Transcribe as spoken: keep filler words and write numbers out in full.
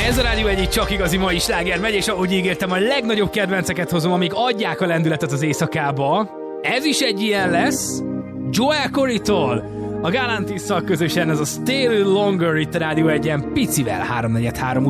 Ez a Rádió egy csak igazi mai sláger megy, és ahogy ígértem, a legnagyobb kedvenceket hozom, amik adják a lendületet az éjszakába. Ez is egy ilyen lesz. Joel Corey-tól a Galantisszal közösen ez a Stay a Little Longer itt a Rádió egyen picivel háromnegyed három